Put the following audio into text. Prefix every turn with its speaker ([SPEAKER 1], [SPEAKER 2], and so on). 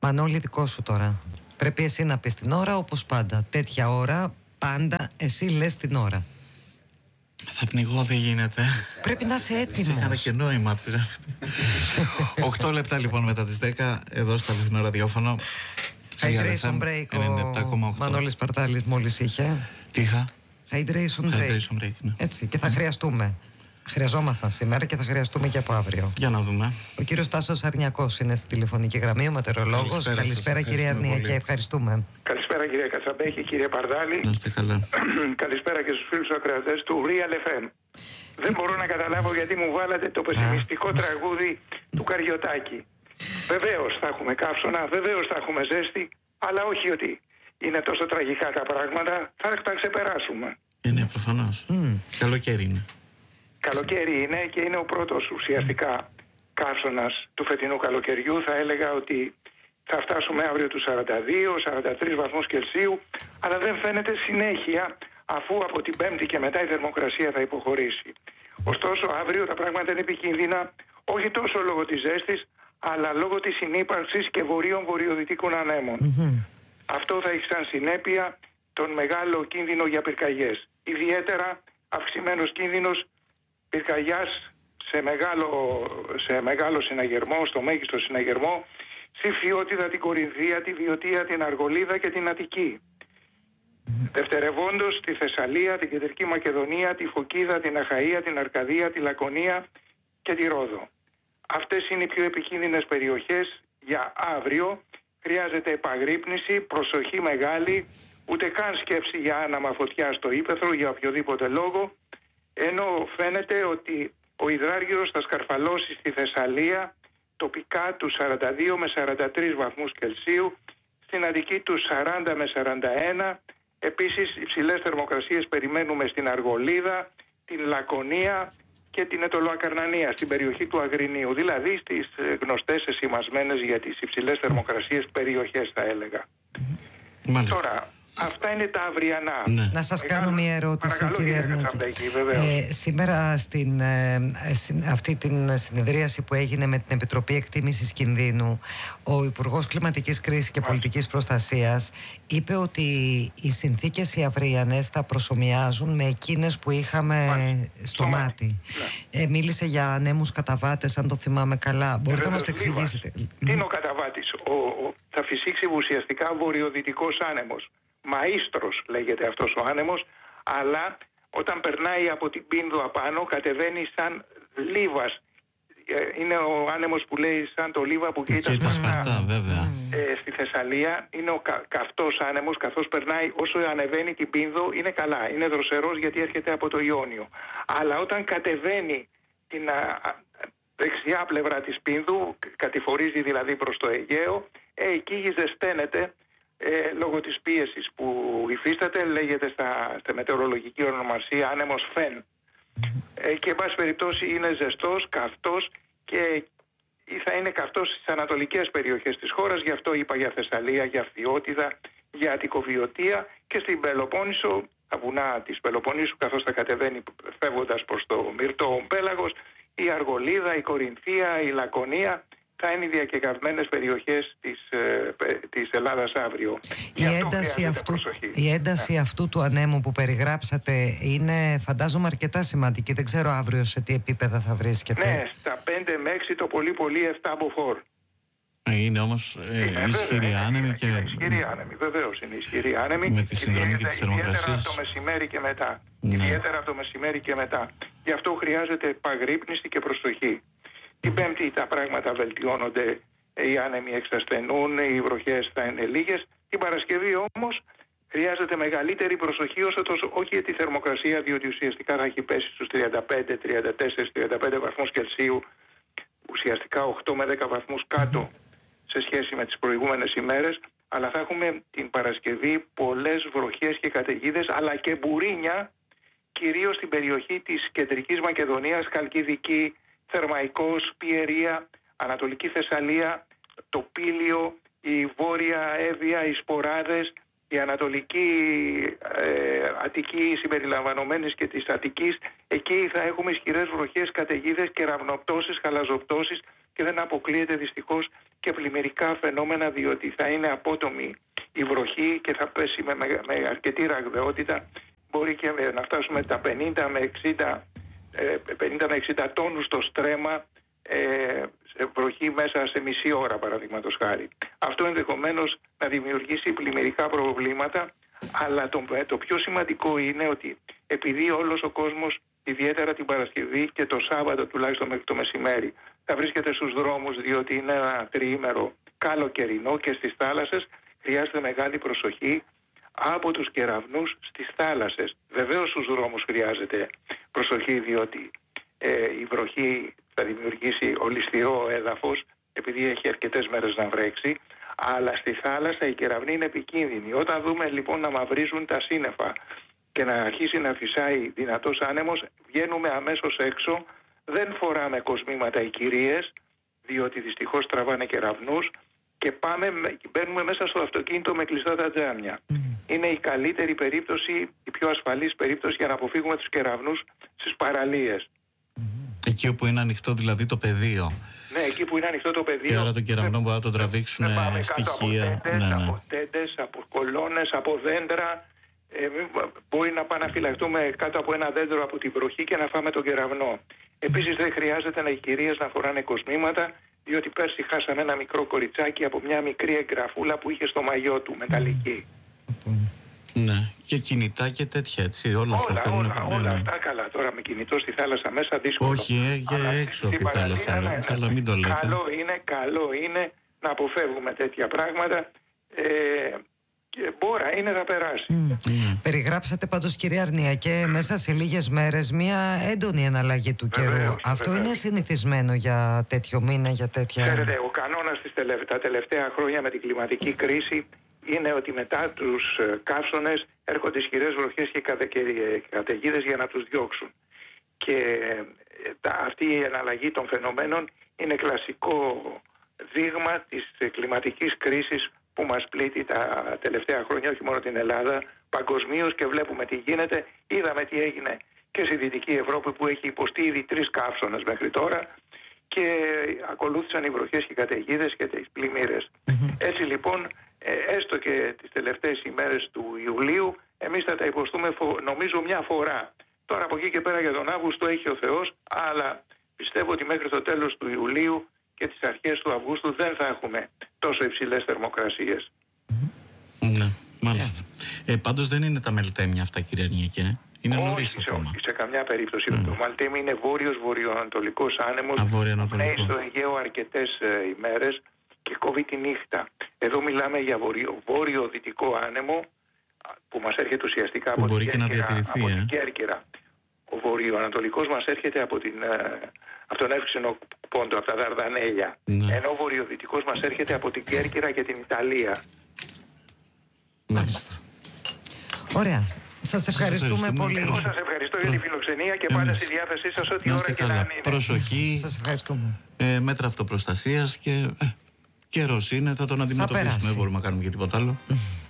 [SPEAKER 1] Μανώλη, δικό σου τώρα. Πρέπει εσύ να πεις την ώρα όπως πάντα. Τέτοια ώρα, πάντα εσύ λες την ώρα.
[SPEAKER 2] Θα πνιγώ, δεν γίνεται.
[SPEAKER 1] Πρέπει να είσαι έτοιμος.
[SPEAKER 2] Είχα και νόημα της. 8 λεπτά λοιπόν μετά τις 10, εδώ στο αληθινό ραδιόφωνο.
[SPEAKER 1] Hydration break ο Μανώλης Παρτάλης μόλις είχε.
[SPEAKER 2] Τι είχα?
[SPEAKER 1] Hydration break,
[SPEAKER 2] ναι.
[SPEAKER 1] Έτσι, και θα χρειαστούμε. Χρειαζόμασταν σήμερα και θα χρειαστούμε και από αύριο.
[SPEAKER 2] Για να δούμε.
[SPEAKER 1] Ο κύριος Τάσος Αρνιακός είναι στη τηλεφωνική γραμμή, ο μετεωρολόγος. Καλησπέρα κύριε Αρνιακέ, ευχαριστούμε.
[SPEAKER 3] Καλησπέρα κύριε Κατσαμπέκη, κύριε Παρδάλη.
[SPEAKER 2] Να είστε καλά.
[SPEAKER 3] Καλησπέρα και στους φίλους ακροατές του Real FM. Δεν μπορώ να καταλάβω γιατί μου βάλατε το πεσημιστικό τραγούδι του Καριωτάκη. Βεβαίως θα έχουμε καύσωνα, βεβαίως θα έχουμε ζέστη, αλλά όχι ότι είναι τόσο τραγικά τα πράγματα, θα τα ξεπεράσουμε.
[SPEAKER 2] Είναι προφανώς. Καλοκαίρι είναι.
[SPEAKER 3] Καλοκαίρι είναι και είναι ο πρώτος ουσιαστικά καύσωνας του φετινού καλοκαιριού. Θα έλεγα ότι θα φτάσουμε αύριο τους 42-43 βαθμούς Κελσίου, αλλά δεν φαίνεται συνέχεια, αφού από την Πέμπτη και μετά η θερμοκρασία θα υποχωρήσει. Ωστόσο αύριο τα πράγματα είναι επικίνδυνα, όχι τόσο λόγω της ζέστης, αλλά λόγω της συνύπαρξης και βορείων-βορειοδυτικών ανέμων. Αυτό θα έχει σαν συνέπεια τον μεγάλο κίνδυνο για πυρκαγιές. Ιδιαίτερα αυξημένος κίνδυνος πυρκαγιάς σε μεγάλο συναγερμό, στο μέγιστο συναγερμό, στη Φιώτιδα, την Κορινθία, τη Βιωτία, την Αργολίδα και την Αττική. Δευτερευόντως τη Θεσσαλία, την Κεντρική Μακεδονία, τη Φωκίδα, την Αχαΐα, την Αρκαδία, τη Λακωνία και τη Ρόδο. Αυτές είναι οι πιο επικίνδυνες περιοχές για αύριο. Χρειάζεται επαγρύπνηση, προσοχή μεγάλη, ούτε καν σκέψη για άναμα φωτιά στο ύπαιθρο για οποιοδήποτε λόγο, ενώ φαίνεται ότι ο υδράργυρος θα σκαρφαλώσει στη Θεσσαλία τοπικά τους 42 με 43 βαθμούς Κελσίου, στην Αττική τους 40 με 41, επίσης υψηλές θερμοκρασίες περιμένουμε στην Αργολίδα, την Λακωνία και την Αιτωλοακαρνανία, στην περιοχή του Αγρινίου, δηλαδή στις γνωστές εσημασμένες για τις υψηλές θερμοκρασίες περιοχές, θα έλεγα.
[SPEAKER 2] Μάλιστα.
[SPEAKER 3] Τώρα, αυτά είναι τα αυριανά.
[SPEAKER 1] Ναι. Να σας κάνω μια ερώτηση, κύριε Αρνιακή. Σήμερα αυτή την συνεδρίαση που έγινε με την Επιτροπή Εκτίμησης Κινδύνου, ο Υπουργός Κλιματικής Κρίσης και Πολιτικής Προστασίας είπε ότι οι συνθήκες οι αυριανές θα προσομοιάζουν με εκείνες που είχαμε στο μάτι. Ναι. Μίλησε για ανέμους καταβάτες, αν το θυμάμαι καλά. Μπορείτε να μας το εξηγήσετε?
[SPEAKER 3] Τι είναι ο καταβάτης? Θα φυσήξει ουσιαστικά βορειοδυτικός άνεμος. Μαΐστρος λέγεται αυτός ο άνεμος, αλλά όταν περνάει από την Πίνδο απάνω κατεβαίνει σαν λίβας. Είναι ο άνεμος που λέει σαν το λίβα που κοίτα Σπαρτά,
[SPEAKER 2] βέβαια.
[SPEAKER 3] Στη Θεσσαλία είναι ο καυτός άνεμος, καθώς περνάει, όσο ανεβαίνει την Πίνδο είναι καλά, είναι δροσερός γιατί έρχεται από το Ιόνιο. Αλλά όταν κατεβαίνει την δεξιά πλευρά της Πίνδου, κατηφορίζει δηλαδή προς το Αιγαίο, εκεί ζεσταίνεται λόγω της πίεσης που υφίσταται, λέγεται στη μετεωρολογική ονομασία άνεμος Φεν. Και εν πάση περιπτώσει είναι ζεστός, καυτός και θα είναι καυτός στις ανατολικές περιοχές της χώρας, γι' αυτό είπα για Θεσσαλία, για Φιώτιδα, για Αττικοβιωτία και στην Πελοπόννησο, τα βουνά της Πελοποννήσου, καθώς θα κατεβαίνει φεύγοντας προς το Μυρτό Πέλαγος, η Αργολίδα, η Κορινθία, η Λακωνία θα είναι οι διακεκαυμένες περιοχές της Ελλάδας αύριο.
[SPEAKER 1] Η ένταση αυτού του ανέμου που περιγράψατε είναι, φαντάζομαι, αρκετά σημαντική. Δεν ξέρω αύριο σε τι επίπεδα θα βρίσκεται.
[SPEAKER 3] Ναι, στα 5 με 6 το πολύ 7 μποφόρ.
[SPEAKER 2] Είναι όμως ισχυρή άνεμη και...
[SPEAKER 3] Ισχυρή άνεμη, βεβαίως είναι ισχυρή άνεμη.
[SPEAKER 2] Με τη συνδρομή και της θερμοκρασίας.
[SPEAKER 3] Ιδιαίτερα από το μεσημέρι και μετά.
[SPEAKER 2] Ναι.
[SPEAKER 3] Ιδιαίτερα από το μεσημέρι και μετά. Γι' αυτό χρειάζεται επαγρύπνηση και προσοχή. Την Πέμπτη τα πράγματα βελτιώνονται, οι άνεμοι εξασθενούν, οι βροχές θα είναι λίγες. Την Παρασκευή όμως χρειάζεται μεγαλύτερη προσοχή, όχι για τη θερμοκρασία, διότι ουσιαστικά θα έχει πέσει στους 35, 34, 35 βαθμούς Κελσίου, ουσιαστικά 8 με 10 βαθμούς κάτω σε σχέση με τις προηγούμενες ημέρες, αλλά θα έχουμε την Παρασκευή πολλές βροχές και καταιγίδες, αλλά και μπουρίνια, κυρίως στην περιοχή της Κεντρικής Μακεδονίας, Χαλκιδική, Θερμαϊκός, Πιερία, Ανατολική Θεσσαλία, το Πήλιο, η Βόρεια Εύβοια, οι Σποράδες, η Ανατολική Αττική συμπεριλαμβανομένης και της Αττικής. Εκεί θα έχουμε ισχυρές βροχές, καταιγίδες, κεραυνοπτώσεις, χαλαζοπτώσεις και δεν αποκλείεται δυστυχώς και πλημμυρικά φαινόμενα, διότι θα είναι απότομη η βροχή και θα πέσει με αρκετή ραγδαιότητα. Μπορεί και να φτάσουμε τα 50 με 60 τόνους το στρέμμα σε βροχή μέσα σε μισή ώρα, παραδείγματος χάρη. Αυτό ενδεχομένως να δημιουργήσει πλημμυρικά προβλήματα, αλλά το πιο σημαντικό είναι ότι επειδή όλος ο κόσμος, ιδιαίτερα την Παρασκευή και το Σάββατο τουλάχιστον μέχρι το μεσημέρι, θα βρίσκεται στους δρόμους, διότι είναι ένα τριήμερο καλοκαιρινό, και στις θάλασσες χρειάζεται μεγάλη προσοχή από τους κεραυνούς στις θάλασσες. Βεβαίως στους δρόμους χρειάζεται προσοχή, διότι η βροχή θα δημιουργήσει ολισθηρό έδαφος, επειδή έχει αρκετές μέρες να βρέξει, αλλά στη θάλασσα η κεραυνή είναι επικίνδυνη. Όταν δούμε λοιπόν να μαυρίζουν τα σύννεφα και να αρχίσει να φυσάει δυνατός άνεμος, βγαίνουμε αμέσως έξω, δεν φοράμε κοσμήματα οι κυρίες, διότι δυστυχώς τραβάνε κεραυνούς, και μπαίνουμε μέσα στο αυτοκίνητο με κλειστά τα τζάμια. Είναι η καλύτερη περίπτωση, η πιο ασφαλής περίπτωση για να αποφύγουμε τους κεραυνούς στις παραλίες.
[SPEAKER 2] Εκεί όπου είναι ανοιχτό δηλαδή το πεδίο.
[SPEAKER 3] Ναι, εκεί που είναι ανοιχτό το πεδίο.
[SPEAKER 2] Και άρα τον κεραυνό μπορεί να τον τραβήξουν στοιχεία.
[SPEAKER 3] Από τέντες, από κολόνες, από δέντρα. Μπορεί να πάμε να φυλαχτούμε κάτω από ένα δέντρο από την βροχή και να φάμε τον κεραυνό. Επίσης δεν χρειάζεται οι κυρίες να φοράνε κοσμήματα, διότι πέρσι χάσαμε ένα μικρό κοριτσάκι από μια μικρή εγγραφούλα που είχε στο μαγιό του, μεταλλική.
[SPEAKER 2] Ναι, και κινητά και τέτοια, έτσι. Όλα
[SPEAKER 3] αυτά καλά. Τώρα με κινητό στη θάλασσα μέσα δύσκολο.
[SPEAKER 2] Όχι, για έξω από τη θάλασσα. Αλλά μην το λέτε.
[SPEAKER 3] Καλό είναι να αποφεύγουμε τέτοια πράγματα. Και είναι να περάσει.
[SPEAKER 1] Περιγράψατε πάντως, κυρία Αρνιακέ, μέσα σε λίγες μέρες μια έντονη αναλλαγή του καιρού. Αυτό είναι συνηθισμένο για τέτοιο μήνα, για τέτοια...
[SPEAKER 3] Ξέρετε, ο κανόνας τα τελευταία χρόνια με την κλιματική κρίση είναι ότι μετά τους καύσονες έρχονται ισχυρές βροχές και καταιγίδες για να τους διώξουν. Και αυτή η αναλλαγή των φαινομένων είναι κλασικό δείγμα της κλιματικής κρίσης που μας πλήττει τα τελευταία χρόνια, όχι μόνο την Ελλάδα, παγκοσμίως, και βλέπουμε τι γίνεται. Είδαμε τι έγινε και στη Δυτική Ευρώπη, που έχει υποστεί ήδη 3 καύσονες μέχρι τώρα, και ακολούθησαν οι βροχές και οι καταιγίδες και τις πλημμύρες. Έτσι λοιπόν, έστω και τις τελευταίες ημέρες του Ιουλίου, εμείς θα τα υποστούμε νομίζω μια φορά. Τώρα από εκεί και πέρα για τον Αύγουστο έχει ο Θεός, αλλά πιστεύω ότι μέχρι το τέλος του Ιουλίου και τις αρχές του Αυγούστου δεν θα έχουμε τόσο υψηλές θερμοκρασίες.
[SPEAKER 2] Ναι, μάλιστα. Πάντως δεν είναι τα Μελτέμια αυτά, κύριε Αρνιακέ. Είναι νωρίς ακόμα.
[SPEAKER 3] Σε καμιά περίπτωση. Το Μελτέμι είναι βόρειος-βορειοανατολικός άνεμος. Πνέει στο Αιγαίο αρκετές ημέρες και κόβει τη νύχτα. Εδώ μιλάμε για βόρειο-δυτικό άνεμο που μας έρχεται ουσιαστικά από την Κέρκυρα. Ο βορειοανατολικός μας έρχεται από τον Εύξηνο Πόντο, από τα Δαρδανέλια. Ενώ ο βορειοδυτικός μας έρχεται από την Κέρκυρα και την Ιταλία.
[SPEAKER 2] Μάλιστα.
[SPEAKER 1] Ωραία. Σας ευχαριστούμε πολύ.
[SPEAKER 3] Εγώ σας ευχαριστώ για τη φιλοξενία και πάντα στη διάθεσή σας ό,τι ώρα και να είναι.
[SPEAKER 2] Προσοχή.
[SPEAKER 1] Σας ευχαριστούμε.
[SPEAKER 2] Μέτρα αυτοπροστασίας και καιρός είναι, θα τον αντιμετωπίσουμε. Δεν μπορούμε να κάνουμε και τίποτα άλλο.